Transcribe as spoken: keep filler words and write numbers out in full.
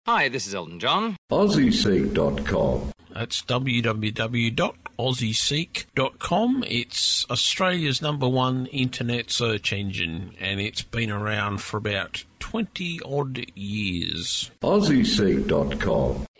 Hi, this is Elton John. Aussie Seek dot com. That's w w w dot aussie seek dot com. It's Australia's number one internet search engine, and it's been around for about twenty odd years. Aussie Seek dot com.